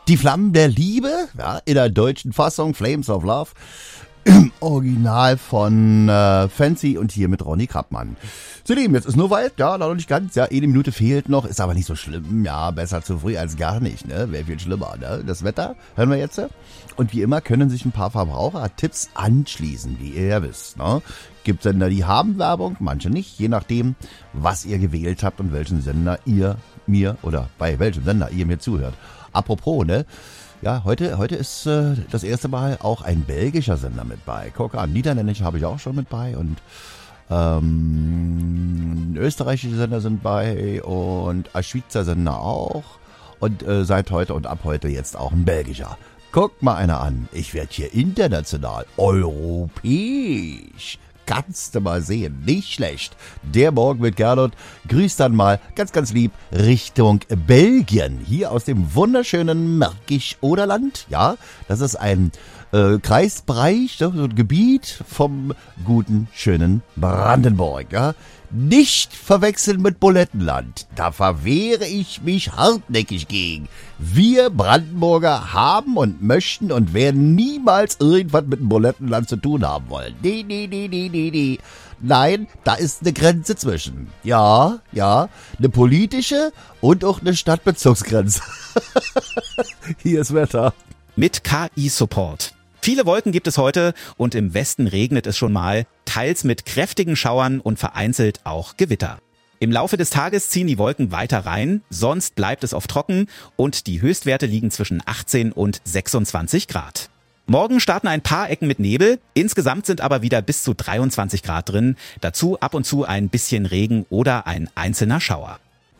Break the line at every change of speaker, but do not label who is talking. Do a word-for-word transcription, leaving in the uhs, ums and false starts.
Die Flammen der Liebe, ja, in der deutschen Fassung, Flames of Love, im Original von äh, Fancy und hier mit Ronny Kappmann. Zudem, jetzt ist nur weit, ja, noch nicht ganz, ja, eine Minute fehlt noch, ist aber nicht so schlimm, ja, besser zu früh als gar nicht, ne, wäre viel schlimmer, ne. Das Wetter hören wir jetzt, und wie immer können sich ein paar Verbrauchertipps anschließen, wie ihr ja wisst, ne. Gibt Sender, die haben Werbung, manche nicht, je nachdem, was ihr gewählt habt und welchen Sender ihr mir oder bei welchem Sender ihr mir zuhört. Apropos, ne, ja, heute, heute ist äh, das erste Mal auch ein belgischer Sender mit bei. Guck an, Niederländisch habe ich auch schon mit bei und ähm, österreichische Sender sind bei und ein Schweizer Sender auch und äh, seit heute und ab heute jetzt auch ein belgischer. Guck mal einer an, ich werde hier international, europäisch. Kannst du mal sehen, nicht schlecht. Der Morgen mit Gernot grüßt dann mal ganz, ganz lieb Richtung Belgien. Hier aus dem wunderschönen Märkisch-Oderland. Ja, das ist ein äh, Kreisbereich, so ein Gebiet vom guten, schönen Brandenburg. Ja, nicht verwechseln mit Bulettenland. Da verwehre ich mich hartnäckig gegen. Wir Brandenburger haben und möchten und werden niemals irgendwas mit dem Bulettenland zu tun haben wollen. Nee, nee, nee, nee, nee, nee. Nein, da ist eine Grenze zwischen. Ja, ja, eine politische und auch eine Stadtbezirksgrenze. Hier ist Wetter.
Mit K I-Support. Viele Wolken gibt es heute und im Westen regnet es schon mal, teils mit kräftigen Schauern und vereinzelt auch Gewitter. Im Laufe des Tages ziehen die Wolken weiter rein, sonst bleibt es oft trocken und die Höchstwerte liegen zwischen achtzehn und sechsundzwanzig Grad. Morgen starten ein paar Ecken mit Nebel, insgesamt sind aber wieder bis zu dreiundzwanzig Grad drin, dazu ab und zu ein bisschen Regen oder ein einzelner Schauer.